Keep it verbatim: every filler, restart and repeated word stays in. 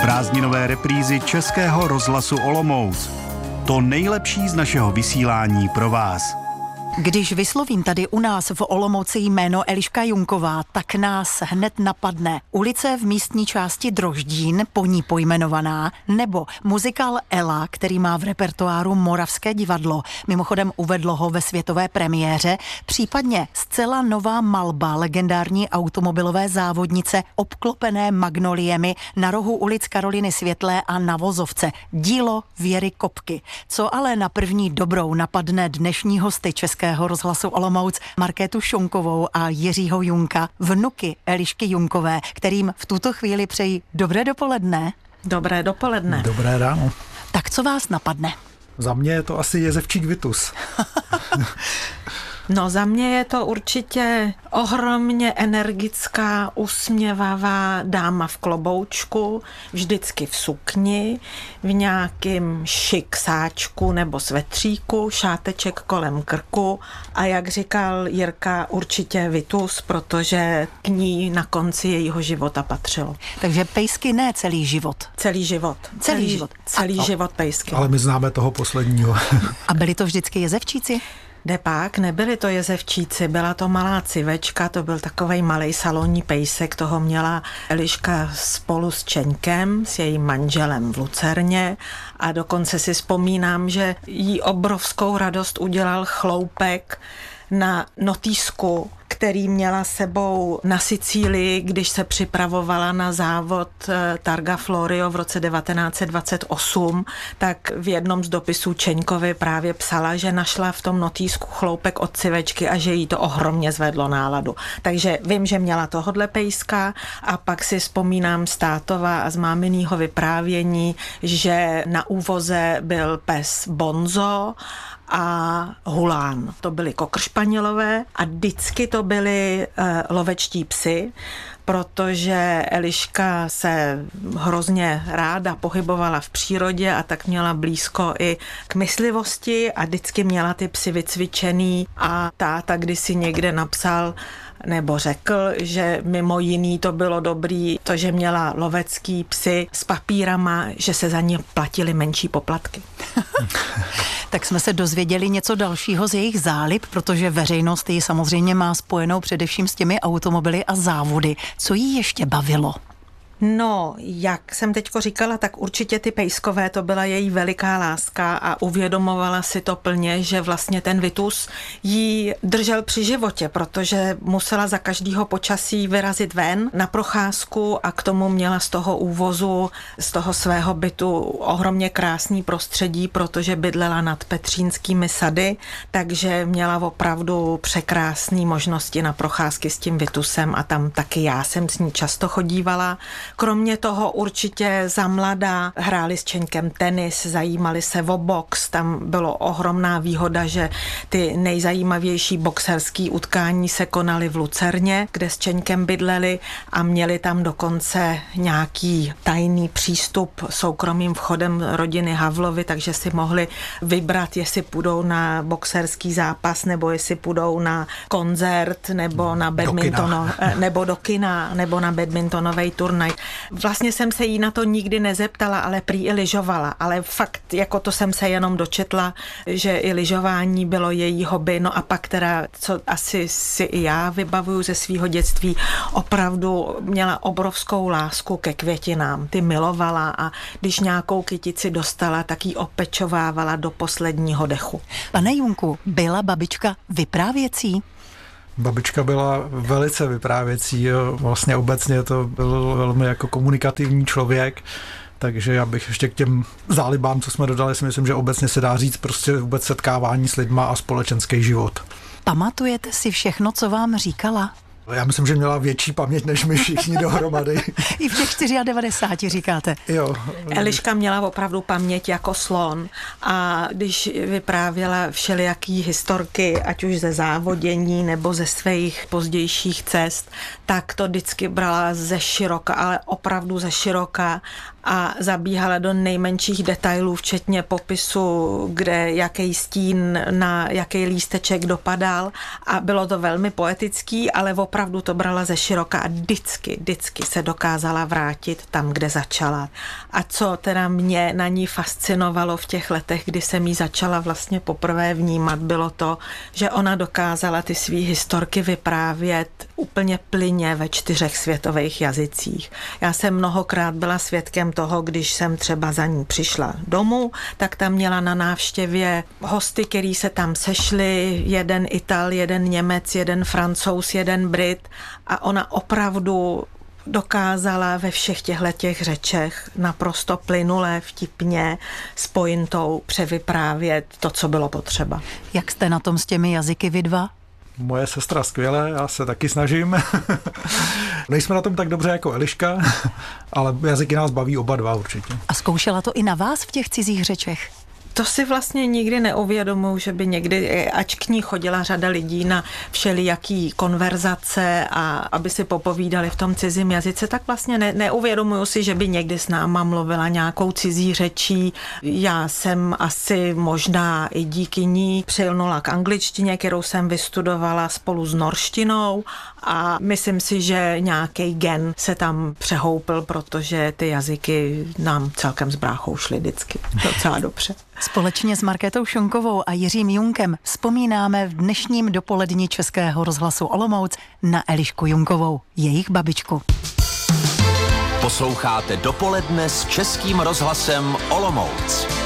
Prázdninové reprízy Českého rozhlasu Olomouc. To nejlepší z našeho vysílání pro vás. Když vyslovím tady u nás v Olomouci jméno Eliška Junková, tak nás hned napadne ulice v místní části Droždín, po ní pojmenovaná, nebo muzikál Ela, který má v repertoáru Moravské divadlo. Mimochodem uvedlo ho ve světové premiéře, případně zcela nová malba legendární automobilové závodnice obklopené magnoliemi na rohu ulic Karoliny Světlé a na Vozovce. Dílo Věry Kopky. Co ale na první dobrou napadne dnešní hosty České rozhlasu Olomouc Markétu Šonkovou a Jiřího Junka, vnuky Elišky Junkové, kterým v tuto chvíli přeji dobré dopoledne. Dobré dopoledne. Dobré ráno. Tak co vás napadne? Za mě je to asi Jezevčík Vitus. No za mě je to určitě ohromně energická, usměvavá dáma v kloboučku, vždycky v sukni, v nějakým šiksáčku nebo svetříku, šáteček kolem krku a jak říkal Jirka, určitě Vitus, protože k ní na konci jejího života patřilo. Takže pejsky ne celý život. Celý život. Celý, celý život. Celý a, život pejsky. Ale my známe toho posledního. A byli to vždycky Jezevčíci? Depák, nebyli to Jezevčíci, byla to malá civečka, to byl takovej malej salonní pejsek, toho měla Eliška spolu s Čeňkem, s jejím manželem v Lucerně a dokonce si vzpomínám, že jí obrovskou radost udělal chloupek na notýsku, který měla sebou na Sicílii, když se připravovala na závod Targa Florio v roce devatenáct set dvacet osm, tak v jednom z dopisů Čeňkovi právě psala, že našla v tom notýsku chloupek od civečky a že jí to ohromně zvedlo náladu. Takže vím, že měla tohodle pejska a pak si vzpomínám z tátova a z máminýho vyprávění, že na úvoze byl pes Bonzo a Hulán. To byly kokršpanělové a vždycky to byly uh, lovečtí psy, protože Eliška se hrozně ráda pohybovala v přírodě a tak měla blízko i k myslivosti a vždycky měla ty psy vycvičený a táta kdysi někde napsal nebo řekl, že mimo jiný to bylo dobrý, to, že měla lovecký psy s papírama, že se za ně platily menší poplatky. Tak jsme se dozvěděli něco dalšího z jejich zálib, protože veřejnost ji samozřejmě má spojenou především s těmi automobily a závody. Co jí ještě bavilo? No, jak jsem teďko říkala, tak určitě ty pejskové, to byla její veliká láska a uvědomovala si to plně, že vlastně ten Vitus jí držel při životě, protože musela za každého počasí vyrazit ven na procházku a k tomu měla z toho úvozu, z toho svého bytu ohromně krásný prostředí, protože bydlela nad Petřínskými sady, takže měla opravdu překrásné možnosti na procházky s tím Vitusem a tam taky já jsem s ní často chodívala. Kromě toho určitě za mladá hráli s Čeňkem tenis, zajímali se o box, tam bylo ohromná výhoda, že ty nejzajímavější boxerský utkání se konaly v Lucerně, kde s Čeňkem bydleli a měli tam dokonce nějaký tajný přístup soukromým vchodem rodiny Havlovi, takže si mohli vybrat, jestli půjdou na boxerský zápas, nebo jestli půjdou na koncert, nebo na badminton, nebo do kina, nebo na badmintonový turnaj. Vlastně jsem se jí na to nikdy nezeptala, ale prý i lyžovala, ale fakt, jako to jsem se jenom dočetla, že i lyžování bylo její hobby, no a pak teda, co asi si i já vybavuju ze svého dětství, opravdu měla obrovskou lásku ke květinám, ty milovala a když nějakou kytici dostala, tak ji opečovávala do posledního dechu. Pane Junku, byla babička vyprávěcí? Babička byla velice vyprávěcí, vlastně obecně to byl velmi jako komunikativní člověk, takže já bych ještě k těm zálibám, co jsme dodali, si myslím, že obecně se dá říct prostě vůbec setkávání s lidma a společenský život. Pamatujete si všechno, co vám říkala? Já myslím, že měla větší paměť než my všichni dohromady. I v těch devadesáti čtyři říkáte. Jo. Eliška měla opravdu paměť jako slon a když vyprávěla všelijaký historky, ať už ze závodění nebo ze svých pozdějších cest, tak to vždycky brala ze široka, ale opravdu ze široka a zabíhala do nejmenších detailů, včetně popisu, kde jaký stín na jaký lísteček dopadal a bylo to velmi poetický, ale opravdu opravdu to brala ze široka a vždycky, vždycky se dokázala vrátit tam, kde začala. A co teda mě na ní fascinovalo v těch letech, kdy jsem jí začala vlastně poprvé vnímat, bylo to, že ona dokázala ty svý historky vyprávět úplně plyně ve čtyřech světových jazycích. Já jsem mnohokrát byla svědkem toho, když jsem třeba za ní přišla domů, tak tam měla na návštěvě hosty, který se tam sešli, jeden Ital, jeden Němec, jeden Francouz, jeden Brit a ona opravdu dokázala ve všech těchto těch řečech naprosto plynule, vtipně, s pointou převyprávět to, co bylo potřeba. Jak jste na tom s těmi jazyky vy dva? Moje sestra skvěle, já se taky snažím. Nejsme na tom tak dobře jako Eliška, ale jazyky nás baví oba dva určitě. A zkoušela to i na vás v těch cizích řečech? To si vlastně nikdy neuvědomuji, že by někdy, ač k ní chodila řada lidí na všelijaký konverzace a aby si popovídali v tom cizím jazyce, tak vlastně ne, neuvědomuju si, že by někdy s náma mluvila nějakou cizí řečí. Já jsem asi možná i díky ní přilnula k angličtině, kterou jsem vystudovala spolu s norštinou a myslím si, že nějaký gen se tam přehoupil, protože ty jazyky nám celkem s bráchou šly vždycky docela dobře. Společně s Markétou Šunkovou a Jiřím Junkem vzpomínáme v dnešním dopoledni Českého rozhlasu Olomouc na Elišku Junkovou, jejich babičku. Posloucháte Dopoledne s Českým rozhlasem Olomouc.